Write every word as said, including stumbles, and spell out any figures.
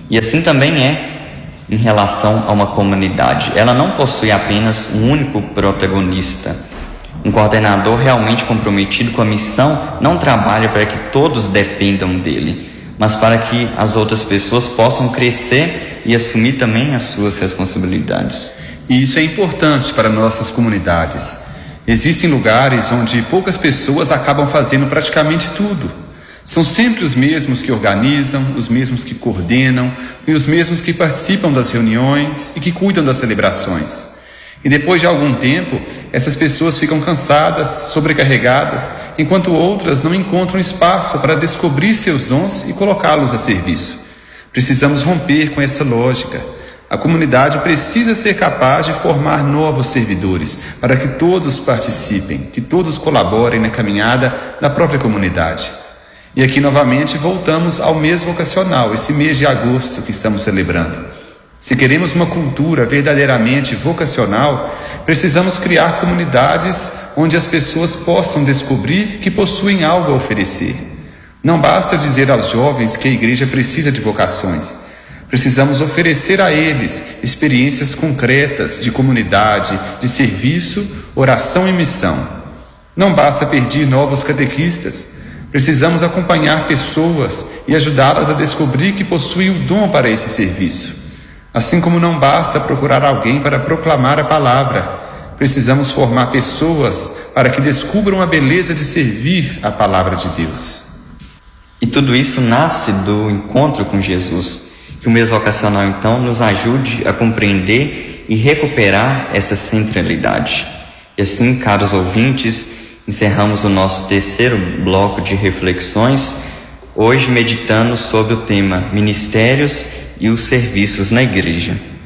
E assim também é em relação a uma comunidade. Ela não possui apenas um único protagonista. Um coordenador realmente comprometido com a missão não trabalha para que todos dependam dele, mas para que as outras pessoas possam crescer e assumir também as suas responsabilidades. E isso é importante para nossas comunidades. Existem lugares onde poucas pessoas acabam fazendo praticamente tudo. São sempre os mesmos que organizam, os mesmos que coordenam e os mesmos que participam das reuniões e que cuidam das celebrações. E depois de algum tempo, essas pessoas ficam cansadas, sobrecarregadas, enquanto outras não encontram espaço para descobrir seus dons e colocá-los a serviço. Precisamos romper com essa lógica. A comunidade precisa ser capaz de formar novos servidores para que todos participem, que todos colaborem na caminhada da própria comunidade. E aqui novamente voltamos ao mês vocacional, esse mês de agosto que estamos celebrando. Se queremos uma cultura verdadeiramente vocacional, precisamos criar comunidades onde as pessoas possam descobrir que possuem algo a oferecer. Não basta dizer aos jovens que a igreja precisa de vocações. Precisamos oferecer a eles experiências concretas de comunidade, de serviço, oração e missão. Não basta pedir novos catequistas. Precisamos acompanhar pessoas e ajudá-las a descobrir que possuem o dom para esse serviço. Assim como não basta procurar alguém para proclamar a palavra, precisamos formar pessoas para que descubram a beleza de servir a palavra de Deus. E tudo isso nasce do encontro com Jesus. Que o mês vocacional, então, nos ajude a compreender e recuperar essa centralidade. E assim, caros ouvintes, encerramos o nosso terceiro bloco de reflexões, hoje meditando sobre o tema Ministérios e os serviços na Igreja.